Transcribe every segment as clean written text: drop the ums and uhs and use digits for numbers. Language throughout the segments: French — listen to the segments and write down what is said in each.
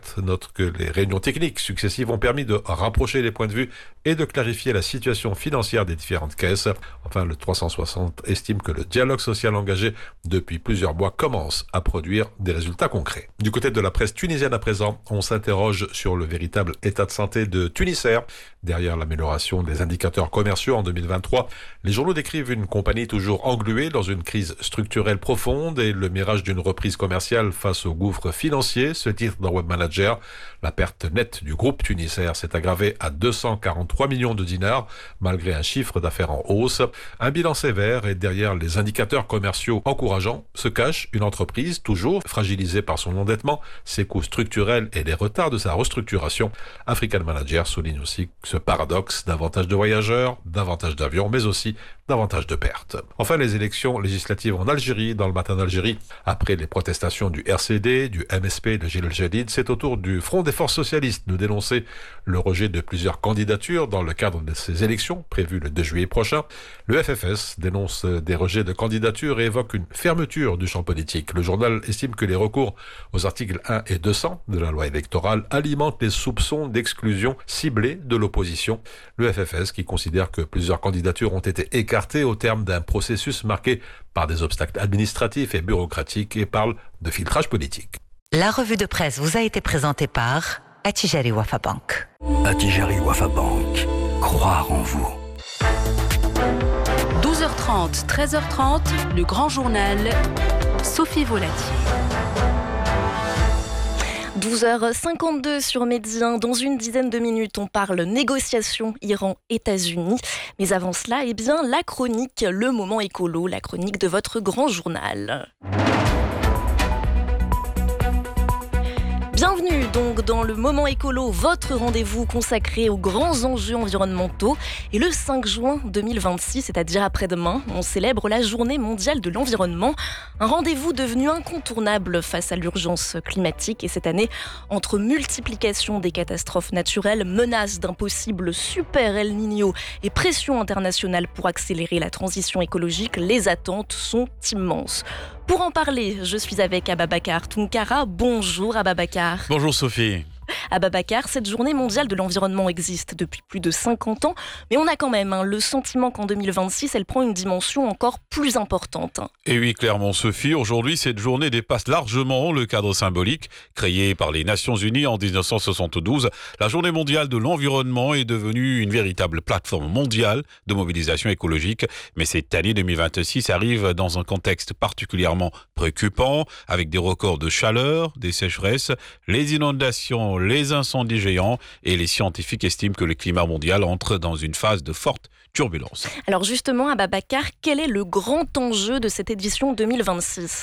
2024 note que les réunions techniques successives ont permis de rapprocher les points de vue et de clarifier la situation financière des différentes caisses. Enfin, le 360 estime que le dialogue social engagé depuis plusieurs mois commence à produire des résultats concrets. Du côté de la presse tunisienne à présent, on s'interroge sur le véritable état de santé de Tunisair. Derrière l'amélioration des indicateurs commerciaux en 2023, les journaux décrivent une compagnie toujours engluée dans une crise structurelle profonde et le mirage d'une reprise commerciale face au gouffre financier, se titre dans Web Manager. La perte nette du groupe Tunisair s'est aggravée à 243 millions de dinars, malgré un chiffre d'affaires en hausse. Un bilan sévère et derrière les indicateurs commerciaux encourageants se cache une entreprise toujours fragilisée par son endettement, ses coûts structurels et les retards de sa restructuration. African Manager souligne aussi ce paradoxe, davantage de voyageurs, davantage d'avions, mais aussi davantage de pertes. Enfin, les élections législatives en Algérie, dans le matin d'Algérie. Après les protestations du RCD, du MSP, de Gilles Jadid, c'est au tour du Front des forces socialistes de dénoncer le rejet de plusieurs candidatures dans le cadre de ces élections prévues le 2 juillet prochain. Le FFS dénonce des rejets de candidatures et évoque une fermeture du champ politique. Le journal estime que les recours aux articles 1 et 200 de la loi électorale alimentent les soupçons d'exclusion ciblée de l'opposition. Le FFS qui considère que plusieurs candidatures ont été écartées au terme d'un processus marqué par des obstacles administratifs et bureaucratiques et parle de filtrage politique. La revue de presse vous a été présentée par Attijari Wafa Bank. Attijari Wafa Bank. Croire en vous. 12h30, 13h30, le grand journal, Sophie Volatier. 12h52 sur Midi 1. Dans une dizaine de minutes, on parle négociations Iran-États-Unis. Mais avant cela, la chronique, le moment écolo, la chronique de votre grand journal. Bienvenue donc dans le Moment Écolo, votre rendez-vous consacré aux grands enjeux environnementaux. Et le 5 juin 2026, c'est-à-dire après-demain, on célèbre la Journée mondiale de l'environnement. Un rendez-vous devenu incontournable face à l'urgence climatique. Et cette année, entre multiplication des catastrophes naturelles, menaces d'un possible super El Niño et pression internationale pour accélérer la transition écologique, les attentes sont immenses. Pour en parler, je suis avec Ababacar Tounkara. Bonjour Ababacar. Bonjour Sophie. Ababacar, cette journée mondiale de l'environnement existe depuis plus de 50 ans, mais on a quand même le sentiment qu'en 2026, elle prend une dimension encore plus importante. Et oui, clairement Sophie, aujourd'hui cette journée dépasse largement le cadre symbolique créé par les Nations Unies en 1972. La journée mondiale de l'environnement est devenue une véritable plateforme mondiale de mobilisation écologique, mais cette année 2026 arrive dans un contexte particulièrement préoccupant, avec des records de chaleur, des sécheresses, les inondations, les incendies géants, et les scientifiques estiment que le climat mondial entre dans une phase de forte turbulence. Alors justement, Ababacar, quel est le grand enjeu de cette édition 2026 ?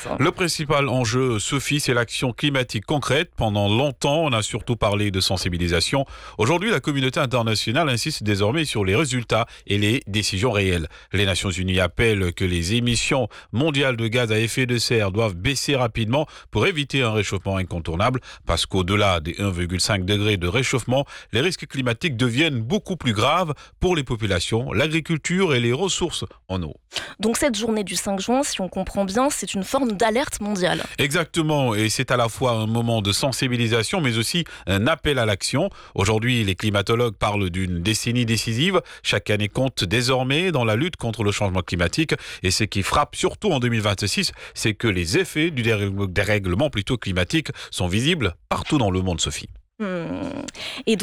Le principal enjeu, Sophie, c'est l'action climatique concrète. Pendant longtemps, on a surtout parlé de sensibilisation. Aujourd'hui, la communauté internationale insiste désormais sur les résultats et les décisions réelles. Les Nations Unies appellent que les émissions mondiales de gaz à effet de serre doivent baisser rapidement pour éviter un réchauffement incontournable, parce qu'au-delà des 1,5 degrés de réchauffement, les risques climatiques deviennent beaucoup plus graves pour les populations, l'agriculture et les ressources en eau. Donc cette journée du 5 juin, si on comprend bien, c'est une forme d'alerte mondiale. Exactement, et c'est à la fois un moment de sensibilisation, mais aussi un appel à l'action. Aujourd'hui, les climatologues parlent d'une décennie décisive. Chaque année compte désormais dans la lutte contre le changement climatique. Et ce qui frappe surtout en 2026, c'est que les effets du dérèglement climatique sont visibles partout dans le monde, Sophie. Et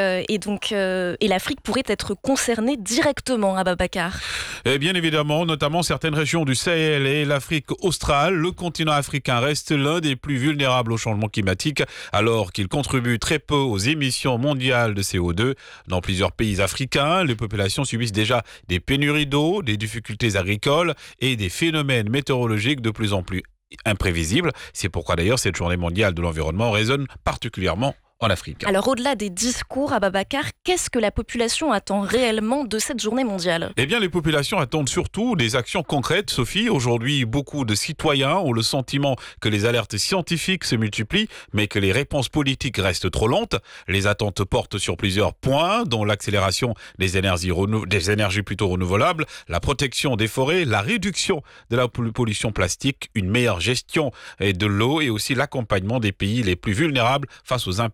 l'Afrique pourrait être concernée directement, Ababacar. Et bien évidemment, notamment certaines régions du Sahel et l'Afrique australe. Le continent africain reste l'un des plus vulnérables au changement climatique, alors qu'il contribue très peu aux émissions mondiales de CO2. Dans plusieurs pays africains, les populations subissent déjà des pénuries d'eau, des difficultés agricoles et des phénomènes météorologiques de plus en plus imprévisibles. C'est pourquoi d'ailleurs cette journée mondiale de l'environnement résonne particulièrement en Afrique. Alors au-delà des discours, Ababacar, qu'est-ce que la population attend réellement de cette journée mondiale ? Eh bien, les populations attendent surtout des actions concrètes, Sophie. Aujourd'hui, beaucoup de citoyens ont le sentiment que les alertes scientifiques se multiplient, mais que les réponses politiques restent trop lentes. Les attentes portent sur plusieurs points, dont l'accélération des énergies renouvelables, la protection des forêts, la réduction de la pollution plastique, une meilleure gestion de l'eau et aussi l'accompagnement des pays les plus vulnérables face aux impacts